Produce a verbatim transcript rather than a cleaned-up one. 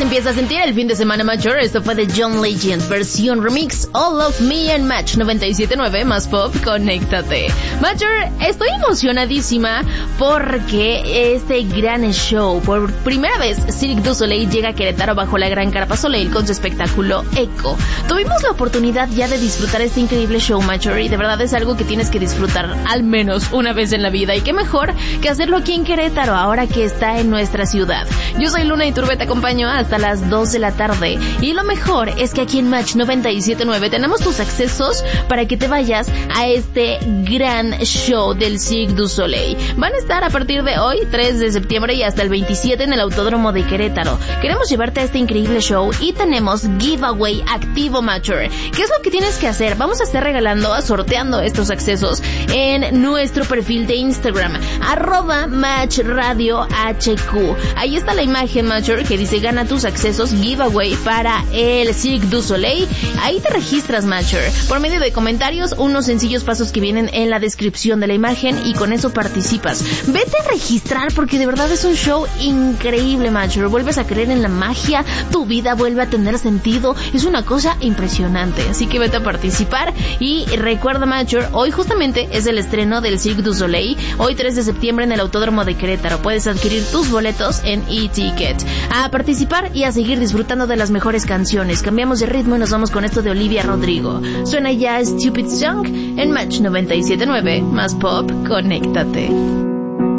empieza a sentir el fin de semana mayor. Esto fue de John Legend, versión remix, All of Me en Match noventa y siete punto nueve, más pop, conéctate. Major, estoy emocionadísima porque este gran show, por primera vez, Cirque du Soleil llega a Querétaro bajo la gran carpa Soleil con su espectáculo Echo. Tuvimos la oportunidad ya de disfrutar este increíble show, Major, y de verdad es algo que tienes que disfrutar al menos una vez en la vida, y qué mejor que hacerlo aquí en Querétaro, ahora que está en nuestra ciudad. Yo soy Luna Iturbe, te acompaño hasta las dos de la tarde, y lo mejor es que aquí en Match noventa y siete punto nueve tenemos tus accesos para que te vayas a este gran show del Cirque du Soleil. Van a estar a partir de hoy, tres de septiembre, y hasta el veintisiete en el Autódromo de Querétaro. Queremos llevarte a este increíble show y tenemos giveaway activo, Matcher. ¿Qué es lo que tienes que hacer? Vamos a estar regalando, sorteando estos accesos en nuestro perfil de Instagram, arroba Match Radio H Q. Ahí está la imagen, Matcher, que dice gana tus accesos giveaway para el Cirque du Soleil. Ahí te registras, Matcher, por medio de comentarios, unos sencillos pasos que vienen en la descripción de la imagen, y con eso participas. Vete a registrar porque de verdad es un show increíble, Matcher. Vuelves a creer en la magia, tu vida vuelve a tener sentido, es una cosa impresionante, así que vete a participar. Y recuerda, Matcher, hoy justamente es el estreno del Cirque du Soleil, hoy tres de septiembre en el Autódromo de Querétaro. Puedes adquirir tus boletos en e-ticket. A participar y a seguir disfrutando de las mejores canciones. Cambiamos de ritmo y nos vamos con esto de Olivia Rodrigo. Suena ya Stupid Song en Match noventa y siete punto nueve, más pop, conéctate.